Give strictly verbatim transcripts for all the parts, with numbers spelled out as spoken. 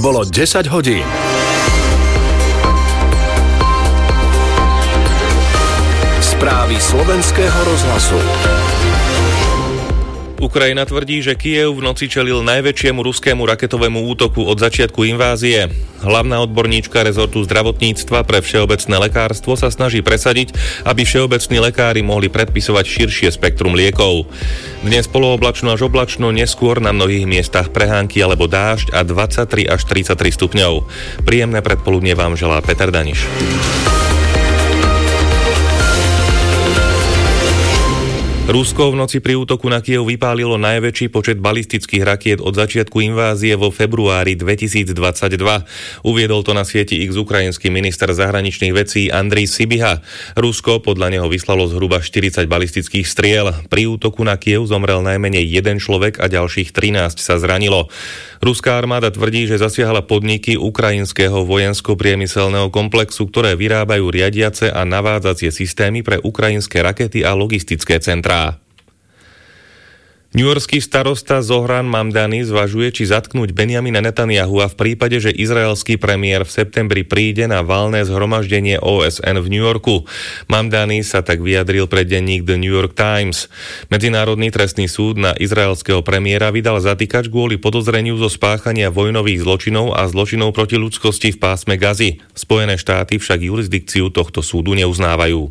Bolo desať hodín. Správy slovenského rozhlasu. Ukrajina tvrdí, že Kyjev v noci čelil najväčšiemu ruskému raketovému útoku od začiatku invázie. Hlavná odborníčka rezortu zdravotníctva pre všeobecné lekárstvo sa snaží presadiť, aby všeobecní lekári mohli predpisovať širšie spektrum liekov. Dnes polooblačno až oblačno, neskôr na mnohých miestach prehánky alebo dážď a dvadsaťtri až tridsaťtri stupňov. Príjemné predpoludnie vám želá Peter Daniš. Rusko v noci pri útoku na Kyjev vypálilo najväčší počet balistických rakiet od začiatku invázie vo februári dvetisícdvadsaťdva. Uviedol to na sieti X ukrajinský minister zahraničných vecí Andrej Sybiha. Rusko podľa neho vyslalo zhruba štyridsať balistických striel. Pri útoku na Kyjev zomrel najmenej jeden človek a ďalších trinásť sa zranilo. Ruská armáda tvrdí, že zasiahla podniky ukrajinského vojensko-priemyselného komplexu, ktoré vyrábajú riadiace a navádzacie systémy pre ukrajinské rakety a logistické centrá. Newyorský starosta Zohran Mamdani zvažuje, či zatknúť Benjamina Netanyahu a v prípade, že izraelský premiér v septembri príde na valné zhromaždenie ó es en v New Yorku. Mamdani sa tak vyjadril pre denník The New York Times. Medzinárodný trestný súd na izraelského premiéra vydal zatýkač kvôli podozreniu zo spáchania vojnových zločinov a zločinov proti ľudskosti v pásme Gazy. Spojené štáty však jurisdikciu tohto súdu neuznávajú.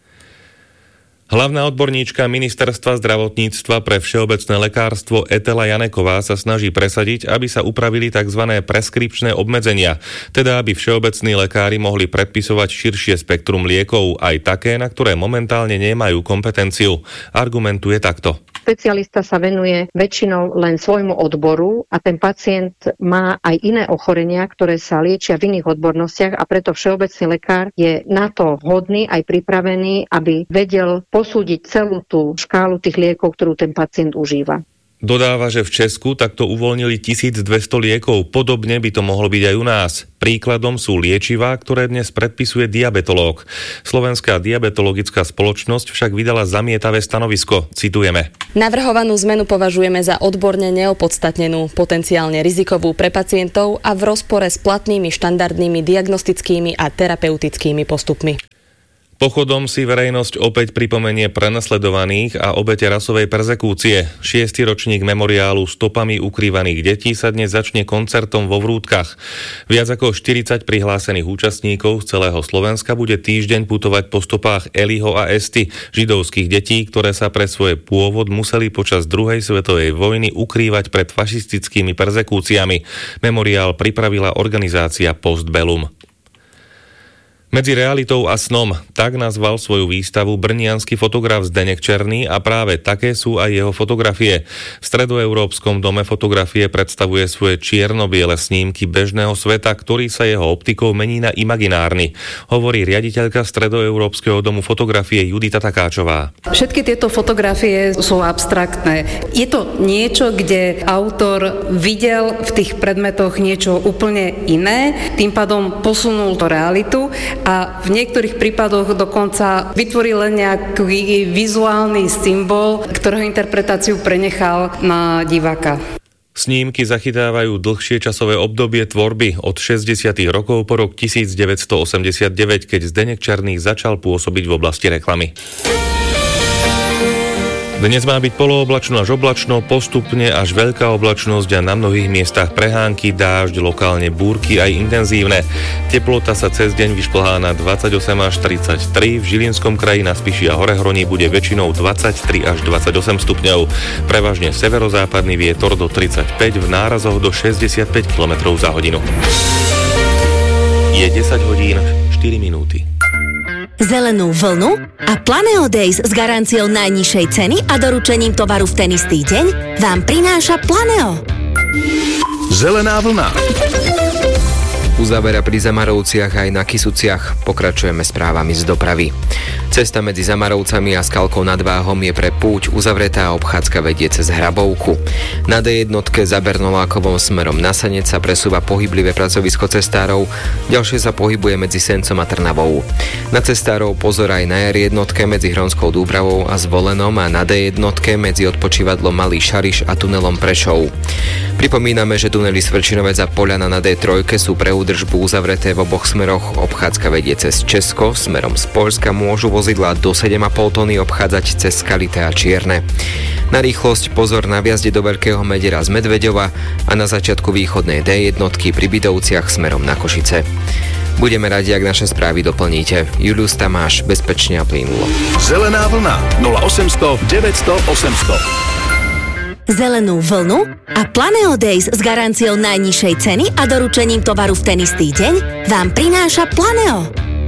Hlavná odborníčka ministerstva zdravotníctva pre všeobecné lekárstvo Etela Janeková sa snaží presadiť, aby sa upravili tzv. Preskripčné obmedzenia, teda aby všeobecní lekári mohli predpisovať širšie spektrum liekov, aj také, na ktoré momentálne nemajú kompetenciu. Argumentuje takto. Špecialista sa venuje väčšinou len svojmu odboru a ten pacient má aj iné ochorenia, ktoré sa liečia v iných odbornostiach a preto všeobecný lekár je na to vhodný aj pripravený, aby vedel posúdiť celú tú škálu tých liekov, ktorú ten pacient užíva. Dodáva, že v Česku takto uvoľnili tisícdvesto liekov. Podobne by to mohlo byť aj u nás. Príkladom sú liečivá, ktoré dnes predpisuje diabetológ. Slovenská diabetologická spoločnosť však vydala zamietavé stanovisko. Citujeme. Navrhovanú zmenu považujeme za odborne neopodstatnenú, potenciálne rizikovú pre pacientov a v rozpore s platnými štandardnými diagnostickými a terapeutickými postupmi. Pochodom si verejnosť opäť pripomenie prenasledovaných a obete rasovej perzekúcie. Šiesty ročník memoriálu Stopami ukrývaných detí sa dnes začne koncertom vo Vrútkach. Viac ako štyridsať prihlásených účastníkov z celého Slovenska bude týždeň putovať po stopách Eliho a Esty, židovských detí, ktoré sa pre svoj pôvod museli počas druhej svetovej vojny ukrývať pred fašistickými perzekúciami. Memoriál pripravila organizácia Postbellum. Medzi realitou a snom, tak nazval svoju výstavu brniansky fotograf Zdeněk Černý a práve také sú aj jeho fotografie. V Stredoeurópskom dome fotografie predstavuje svoje čierno-biele snímky bežného sveta, ktorý sa jeho optikou mení na imaginárny, hovorí riaditeľka Stredoeurópskeho domu fotografie Judita Takáčová. Všetky tieto fotografie sú abstraktné. Je to niečo, kde autor videl v tých predmetoch niečo úplne iné, tým pádom posunul to realitu a v niektorých prípadoch dokonca vytvoril len nejaký vizuálny symbol, ktorého interpretáciu prenechal na diváka. Snímky zachytávajú dlhšie časové obdobie tvorby od šesťdesiatych rokov po rok devätnásťstoosemdesiatdeväť, keď Zdeněk Černý začal pôsobiť v oblasti reklamy. Dnes má byť polooblačno až oblačno, postupne až veľká oblačnosť a na mnohých miestach prehánky, dážď, lokálne búrky aj intenzívne. Teplota sa cez deň vyšplhá na dvadsaťosem až tridsaťtri, v Žilinskom kraji na Spiši a Horehroní bude väčšinou dvadsaťtri až dvadsaťosem stupňov. Prevažne severozápadný vietor do tridsaťpäť, v nárazoch do šesťdesiatpäť kilometrov za hodinu. Je desať hodín štyri minúty. Zelenú vlnu a Planeo Days s garanciou najnižšej ceny a doručením tovaru v ten istý deň vám prináša Planeo. Zelená vlna. uzavera pri Zamarovciach aj na Kysuciach. Pokračujeme správami z dopravy. Cesta medzi Zamarovcami a Skalkou nad Váhom je pre púť uzavretá a obchádzka vedie cez Hrabovku. Na dé jedna za Bernolákovom smerom na Senec sa presúva pohyblivé pracovisko cestárov, ďalšie sa pohybuje medzi Sencom a Trnavou. Na cestárov pozor aj na er jedna medzi Hronskou Dúbravou a Zvolenom a na dé jedna medzi odpočívadlom Malý Šariš a tunelom Prešov. Pripomíname, že tunely Svrčinovec a Poľana na dé tri sú pre údržbu uzavreté v oboch smeroch. Obchádzka vedie cez Česko, smerom z Poľska môžu vozidlá do sedem a pol tony obchádzať cez Skalité a Čierne. Na rýchlosť pozor na vjazde do Veľkého Medera z Medveďova a na začiatku východnej dé jedna pri Bidovciach smerom na Košice. Budeme radi, ak naše správy doplníte. Julius Tamáš, bezpečne a plynulo. Zelená vlna nula osemsto deväťsto osemsto. Zelenú vlnu a Planeo Days s garanciou najnižšej ceny a doručením tovaru v ten istý deň vám prináša Planeo.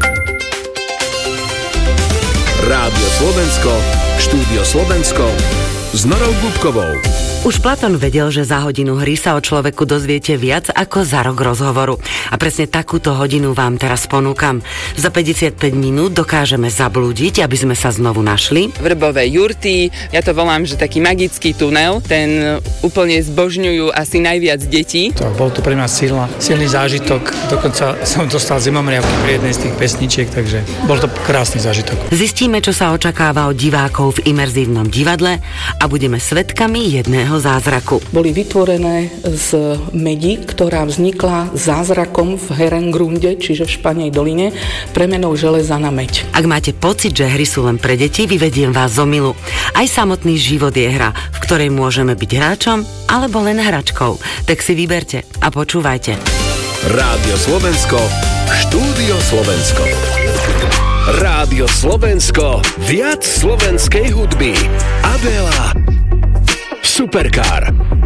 Rádio Slovensko, štúdio Slovensko s Norou Gubkovou. Už Platón vedel, že za hodinu hry sa o človeku dozviete viac ako za rok rozhovoru. A presne takúto hodinu vám teraz ponúkam. Za päťdesiatpäť minút dokážeme zablúdiť, aby sme sa znovu našli. Vrbové jurty, ja to volám, že taký magický tunel, ten úplne zbožňujú asi najviac detí. To bol to pre mňa silná, silný zážitok, dokonca som dostal zimomriavky pri jednej z tých pesničiek, takže bol to krásny zážitok. Zistíme, čo sa očakáva od divákov v imerzívnom divadle a budeme svedkami jedného zázraku. Boli vytvorené z medi, ktorá vznikla zázrakom v Herengrunde, čiže v Španej doline, premenou železa na meď. Ak máte pocit, že hry sú len pre deti, vyvediem vás z omylu. Aj samotný život je hra, v ktorej môžeme byť hráčom alebo len hračkou. Tak si vyberte a počúvajte. Rádio Slovensko, štúdio Slovensko. Rádio Slovensko, viac slovenskej hudby. Adela Supercar.